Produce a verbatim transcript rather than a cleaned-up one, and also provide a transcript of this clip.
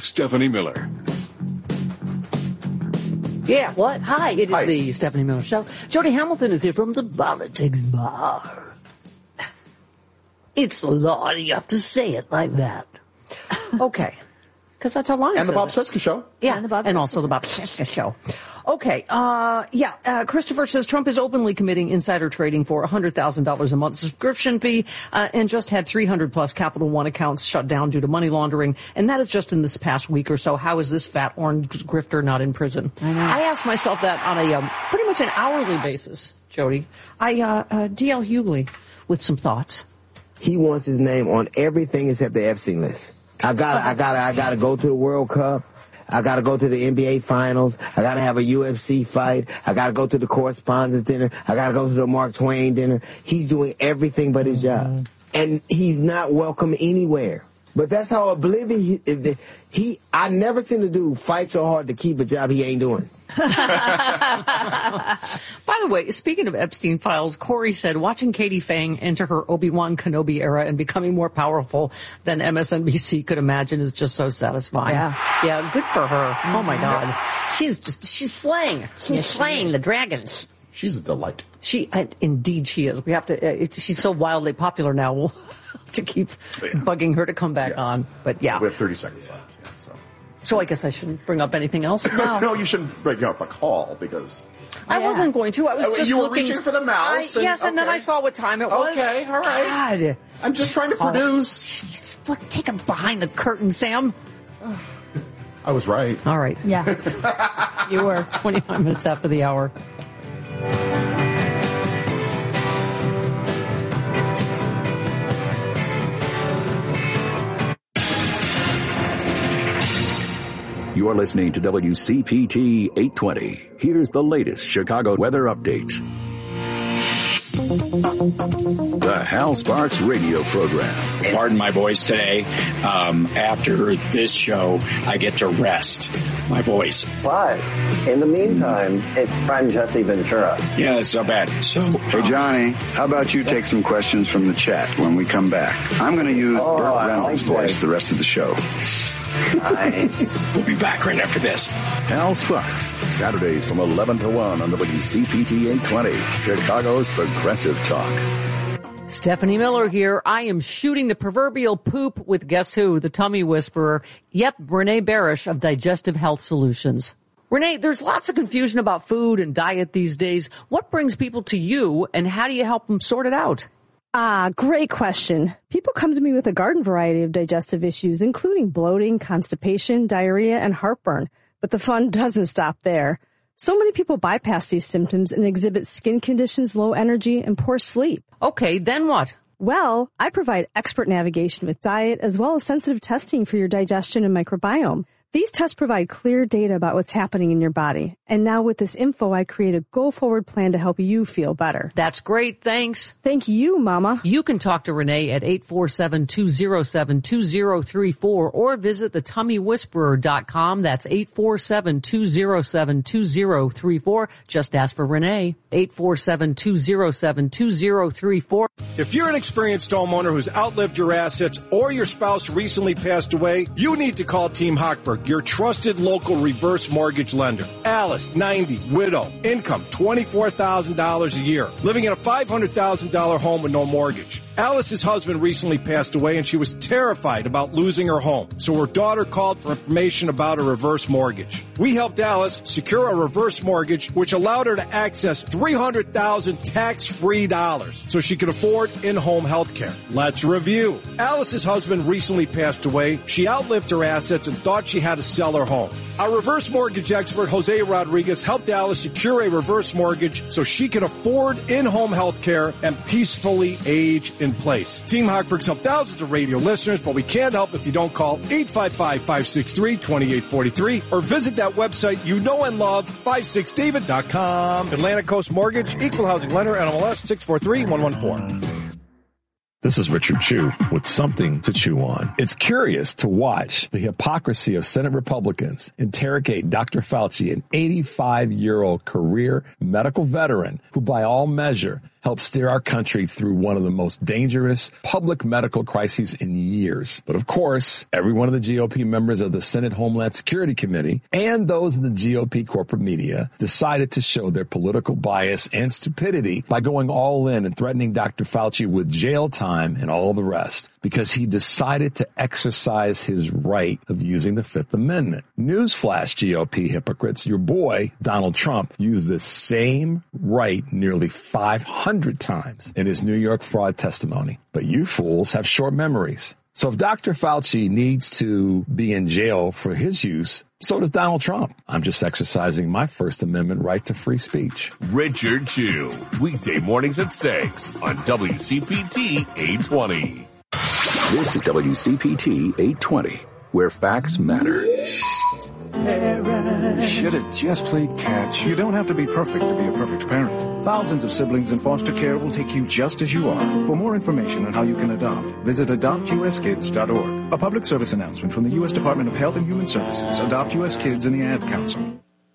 Stephanie Miller. Yeah, what? Hi, it is Hi. the Stephanie Miller Show. Jody Hamilton is here from the Politics Bar. It's law. You have to say it like that. Okay. Because that's how I And the Bob it. Cesca Show. Yeah, And the Bob and Cesca also the Bob Cesca Show. Okay, uh, yeah, uh, Christopher says Trump is openly committing insider trading for one hundred thousand dollars a month subscription fee, uh, and just had three hundred plus Capital One accounts shut down due to money laundering, and that is just in this past week or so. How is this fat orange grifter not in prison? I, I ask myself that on a um, pretty much an hourly basis, Jody. I, uh, uh, D L Hughley with some thoughts. He wants his name on everything except the Epstein list. I gotta, I gotta, I gotta go to the World Cup. I gotta go to the N B A Finals. I gotta have a U F C fight. I gotta go to the correspondence dinner. I gotta go to the Mark Twain dinner. He's doing everything but his job. And he's not welcome anywhere. But that's how oblivious he, he, I never seen a dude fight so hard to keep a job he ain't doing. By the way, speaking of Epstein files, Corey said watching Katie Fang enter her Obi-Wan Kenobi era and becoming more powerful than M S N B C could imagine is just so satisfying. Yeah. Yeah, good for her. Mm-hmm. Oh my God. She's just, she's slaying. She's slaying the dragons. She's a delight. She, uh, indeed she is. We have to, uh, it, she's so wildly popular now. We'll have to keep Yeah. bugging her to come back Yes. on. But yeah. We have thirty seconds left. Yeah, so. So I guess I shouldn't bring up anything else. No, no, you shouldn't break up a call because. I Yeah. wasn't going to. I was Oh, just you were looking. reaching for the mouse I, and- yes, and then okay. I saw what time it was. Okay, all right. God. I'm just trying to Oh. produce. Jeez, look, take him behind the curtain, Sam. I was right. All right. Yeah. You were. twenty-five minutes after the hour. You're listening to W C P T eight twenty. Here's the latest Chicago weather updates. The Hal Sparks radio program. Pardon my voice today. Um, after this show, I get to rest my voice. But in the meantime, it's friend Jesse Ventura. Yeah, it's so bad. So, Hey, Johnny, how about you take some questions from the chat when we come back? I'm going to use Oh, Burt I Reynolds' like voice this. the rest of the show. Nice. we'll be back right after this. Hal Sparks, Saturdays from eleven to one on W C P T eight twenty, Chicago's Progressive Talk. Stephanie Miller here. I am shooting the proverbial poop with guess who? The tummy whisperer. Yep, Renee Barish of Digestive Health Solutions. Renee, there's lots of confusion about food and diet these days. What brings people to you, and how do you help them sort it out? Ah, great question. People come to me with a garden variety of digestive issues, including bloating, constipation, diarrhea, and heartburn. But the fun doesn't stop there. So many people bypass these symptoms and exhibit skin conditions, low energy, and poor sleep. Okay, then what? Well, I provide expert navigation with diet as well as sensitive testing for your digestion and microbiome. These tests provide clear data about what's happening in your body. And now with this info, I create a go-forward plan to help you feel better. That's great, thanks. Thank you, Mama. You can talk to Renee at eight four seven, two oh seven, two oh three four or visit the tummy whisperer dot com. That's eight four seven, two oh seven, two oh three four. Just ask for Renee. eight four seven, two oh seven, two oh three four. If you're an experienced homeowner who's outlived your assets or your spouse recently passed away, you need to call Team Hochberg, your trusted local reverse mortgage lender. Alice, ninety, widow, income twenty-four thousand dollars a year, living in a five hundred thousand dollars home with no mortgage. Alice's husband recently passed away and she was terrified about losing her home, so her daughter called for information about a reverse mortgage. We helped Alice secure a reverse mortgage, which allowed her to access three hundred thousand dollars tax-free dollars so she could afford in-home health care. Let's review. Alice's husband recently passed away. She outlived her assets and thought she had to sell her home. Our reverse mortgage expert, Jose Rodriguez, helped Alice secure a reverse mortgage so she can afford in-home health care and peacefully age in place. Team Hochberg's helped thousands of radio listeners, but we can't help if you don't call eight five five, five six three, two eight four three or visit that website you know and love, five six david dot com. Atlantic Coast Mortgage, Equal Housing Lender, N M L S six four three one one four. This is Richard Chew with something to chew on. It's curious to watch the hypocrisy of Senate Republicans interrogate Doctor Fauci, an eighty-five-year-old career medical veteran who by all measure helped steer our country through one of the most dangerous public medical crises in years. But of course, every one of the G O P members of the Senate Homeland Security Committee and those in the G O P corporate media decided to show their political bias and stupidity by going all in and threatening Doctor Fauci with jail time and all the rest because he decided to exercise his right of using the Fifth Amendment. Newsflash, G O P hypocrites, your boy, Donald Trump, used the same right nearly five hundred times in his New York fraud testimony. But you fools have short memories. So if Doctor Fauci needs to be in jail for his use, so does Donald Trump. I'm just exercising my First Amendment right to free speech. Richard Chu, weekday mornings at six on W C P T eight twenty. This is W C P T eight twenty, where facts matter. Should have just played catch. You don't have to be perfect to be a perfect parent. Thousands of siblings in foster care will take you just as you are. For more information on how you can adopt, visit adopt u s kids dot org. A public service announcement from the U S Department of Health and Human Services, Adopt U S Kids, and the Ad Council.